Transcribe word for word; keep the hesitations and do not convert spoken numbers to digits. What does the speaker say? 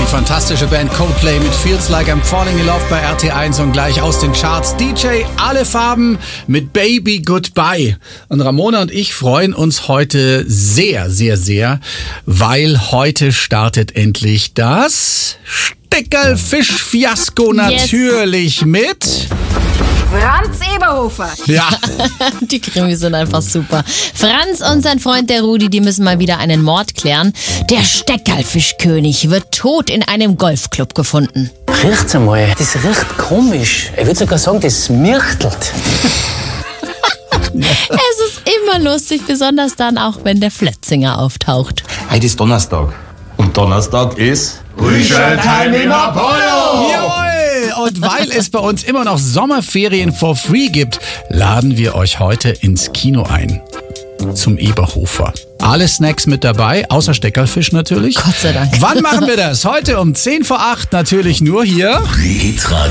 fantastische Band Coldplay mit Feels Like I'm Falling in Love bei R T eins und gleich aus den Charts D J Alle Farben mit Baby Goodbye. Und Ramona und ich freuen uns heute sehr, sehr, sehr, weil heute startet endlich das Steckerlfisch-Fiasko natürlich yes. mit Franz Eberhofer. Ja. Die Krimis sind einfach super. Franz und sein Freund der Rudi, die müssen mal wieder einen Mord klären. Der Steckerlfischkönig wird tot in einem Golfclub gefunden. Riecht's einmal, das riecht komisch. Ich würde sogar sagen, das mirchtelt. Es ist immer lustig, besonders dann auch, wenn der Flötzinger auftaucht. Heute ist Donnerstag. Und Donnerstag ist Frühstücktime im Apollo! Jawohl! Und weil es bei uns immer noch Sommerferien for free gibt, laden wir euch heute ins Kino ein. Zum Eberhofer. Alle Snacks mit dabei, außer Steckerlfisch natürlich. Gott sei Dank. Wann machen wir das? Heute um zehn vor acht, natürlich nur hier.